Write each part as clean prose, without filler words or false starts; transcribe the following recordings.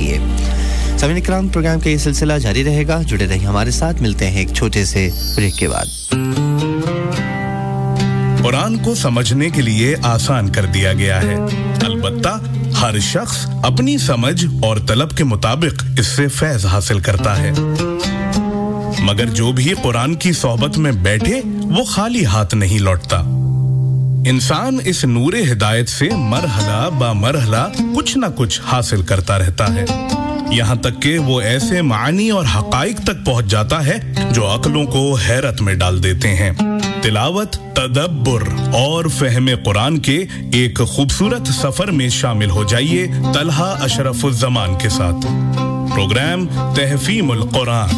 कीजिए। सामीन इकराम, प्रोग्राम का ये सिलसिला जारी रहेगा, जुड़े रहिए हमारे साथ। मिलते हैं एक छोटे से ब्रेक के बाद। कुरान को समझने के लिए आसान कर दिया गया है, अलबत्ता हर शख्स अपनी समझ और तलब के मुताबिक इससे फैज़ हासिल करता है, मगर जो भी कुरान की सोहबत में बैठे वो खाली हाथ नहीं लौटता। इंसान इस नूरे हिदायत से मरहला बा मरहला कुछ न कुछ हासिल करता रहता है, यहाँ तक कि वो ऐसे मानी और हकाइक तक पहुँच जाता है जो अक्लों को हैरत में डाल देते हैं। तिलावत, तदब्बुर और फ़हम कुरान के एक खूबसूरत सफर में शामिल हो जाइए तलहा अशरफुज़्ज़मान के साथ। प्रोग्राम तहफ़ीमुल कुरान।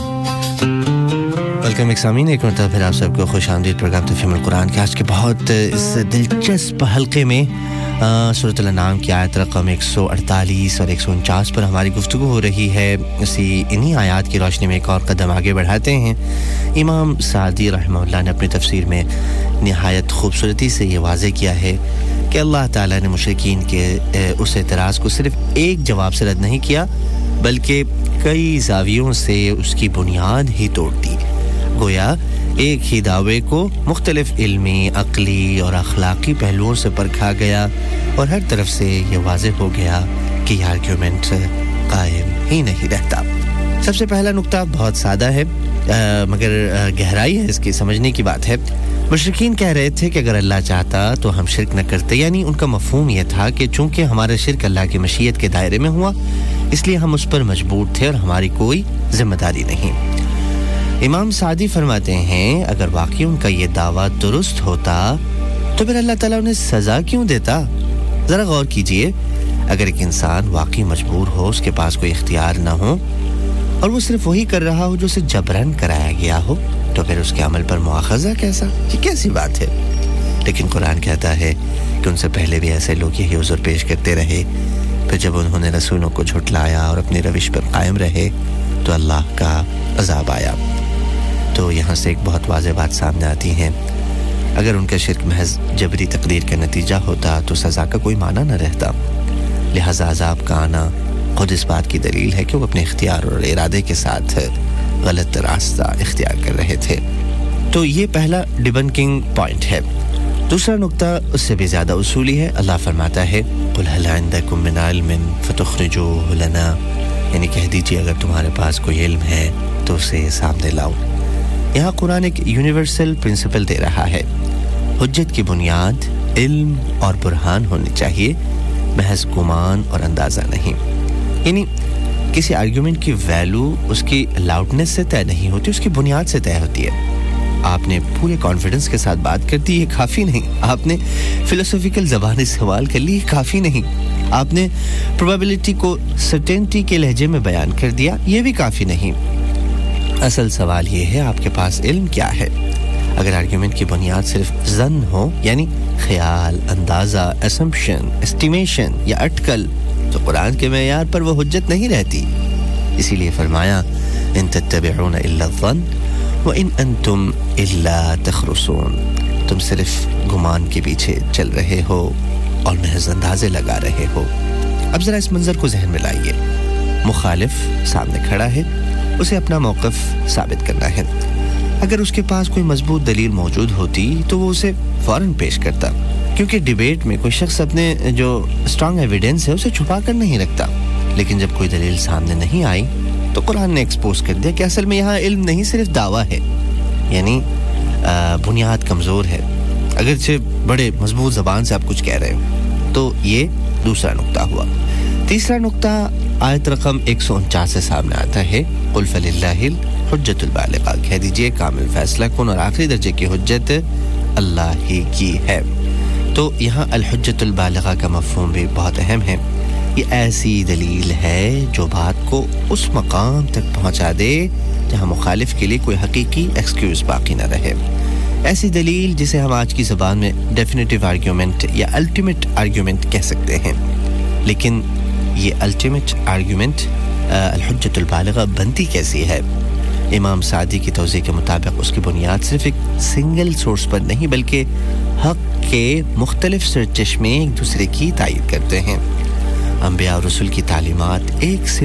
वेलकम सामीन, एक मरतबा फिर आप सबको खुशामदीद प्रोग्राम तहफ़ीमुल कुरान के आज के बहुत इस दिलचस्प हल्के में सूरत अल-अनाम की आयत रकम 148 और 149 पर हमारी गुफ्तगू हो रही है। इन्हीं आयात की रोशनी में एक और कदम आगे बढ़ाते हैं। इमाम सादी रहमहुल्लाह ने अपनी तफसीर में निहायत खूबसूरती से ये वाज़े किया है कि अल्लाह ताला ने मुशरिकीन के उस एतराज़ को सिर्फ एक जवाब से रद्द नहीं किया, बल्कि कई ज़ावियों से उसकी बुनियाद ही तोड़ दी। गोया एक ही दावे को मुख्तलिफ इल्मी, अक़ली और अखलाकी पहलुओं से परखा गया और हर तरफ से ये वाज़ेह हो गया कि ये आर्ग्यूमेंट कायम ही नहीं रहता। सबसे पहला नुक्ता बहुत सादा है, मगर गहराई है इसकी, समझने की बात है। मुशरिकीन कह रहे थे कि अगर अल्लाह चाहता तो हम शिरक न करते, यानी उनका मफ़हूम यह था कि चूँकि हमारा शिरक अल्लाह की मशीयत के दायरे में हुआ, इसलिए हम उस पर मजबूर थे और हमारी कोई जिम्मेदारी नहीं। इमाम सादी फरमाते हैं अगर वाकई उनका ये दावा दुरुस्त होता तो फिर अल्लाह ताला उन्हें सज़ा क्यों देता? ज़रा गौर कीजिए, अगर एक इंसान वाकई मजबूर हो, उसके पास कोई इख्तियार ना हो और वो सिर्फ वही कर रहा हो जो उसे जबरन कराया गया हो, तो फिर उसके अमल पर मुआखज़ा कैसा? ये कैसी बात है? लेकिन कुरान कहता है कि उनसे पहले भी ऐसे लोग यही उज़्र पेश करते रहे, फिर जब उन्होंने रसूलों को झुठलाया और अपनी रविश पर कायम रहे तो अल्लाह का अज़ाब आया। तो यहाँ से एक बहुत वाज़ेह बात सामने आती है, अगर उनका शिर्क महज जबरी तकदीर का नतीजा होता तो सज़ा का कोई माना न रहता, लिहाजा अज़ाब का आना खुद इस बात की दलील है कि वो अपने इख्तियार और इरादे के साथ गलत रास्ता इख्तियार कर रहे थे। तो ये पहला डिबंकिंग पॉइंट है। दूसरा नुक्ता उससे भी ज़्यादा उसूली है। अल्लाह फरमाता है कुल हल इंदकुम मिन इल्मिन फतुखरिजूहु लना, यानी कह दीजिए अगर तुम्हारे पास कोई इल्म है तो उसे सामने लाओ। यहाँ कुरान एक यूनिवर्सल प्रिंसिपल दे रहा है, हुज्जत की बुनियाद इल्म और बुरहान होनी चाहिए, महज गुमान और अंदाज़ा नहीं। यानी किसी आर्ग्यूमेंट की वैल्यू उसकी लाउडनेस से तय नहीं होती, उसकी बुनियाद से तय होती है। आपने पूरे कॉन्फिडेंस के साथ बात कर दी, ये काफ़ी नहीं। आपने फिलोसॉफिकल ज़बान इस्तेमाल कर ली, ये काफ़ी नहीं। आपने प्रोबेबिलिटी को सर्टेनिटी के लहजे में बयान कर दिया, ये भी काफ़ी नहीं। असल सवाल ये है आपके पास इल्म क्या है। अगर आर्ग्यूमेंट की बुनियाद सिर्फ ज़न हो, यानी ख्याल, अंदाज़ा, असम्पशन, एस्टिमेशन या अटकल, तो कुरान के मेयार पर वो हुज्जत नहीं रहती। इसीलिए फरमाया इन तत्तबिऊन इल्ला ज़न्न व इन अंतुम इल्ला तखरुसून, तुम सिर्फ गुमान के पीछे चल रहे हो और महज अंदाज़े लगा रहे हो। अब ज़रा इस मंजर को जहन में लाइए। मुखालिफ सामने खड़ा है, उसे अपना मौक़िफ़ साबित करना है। अगर उसके पास कोई मजबूत दलील मौजूद होती तो वो उसे फ़ौरन पेश करता, क्योंकि डिबेट में कोई शख्स अपने जो स्ट्रॉन्ग एविडेंस है उसे छुपा कर नहीं रखता। लेकिन जब कोई दलील सामने नहीं आई तो कुरान ने एक्सपोज कर दिया कि असल में यहाँ इल्म नहीं, सिर्फ दावा है, यानी बुनियाद कमज़ोर है, अगरचे बड़े मजबूत ज़बान से आप कुछ कह रहे हो। तो ये दूसरा नुक्ता हुआ। तीसरा नुक्ता आयत रकम 149 से सामने आता है कुल फलिल्लाहिल हुज्जतुल बालिगा, कह दीजिए कामिल फैसला कुन और आखिरी दर्जे की हुज्जत अल्लाह ही की है। तो यहाँ अल हुज्जतुल बालिगा का मफ़हूम भी बहुत अहम है। ये ऐसी दलील है जो बात को उस मकाम तक पहुँचा दे जहाँ मुखालिफ के लिए कोई हकीकी एक्सक्यूज़ बाकी न रहे। ऐसी दलील जिसे हम आज की ज़बान में डेफिनेटिव आर्ग्यूमेंट या अल्टीमेट आर्ग्यूमेंट कह सकते हैं। लेकिन ये अल्टीमेट आर्ग्यूमेंट अल हुज्जतुल बालिगा बनती कैसी है? इमाम सादी की तौज़ीह के मुताबिक उसकी बुनियाद सिर्फ एक सिंगल सोर्स पर नहीं बल्कि हक़ के मुख्तलिफ सरचश्मे एक दूसरे की तायीद करते हैं। अंबिया और रसूल की तालीमात एक से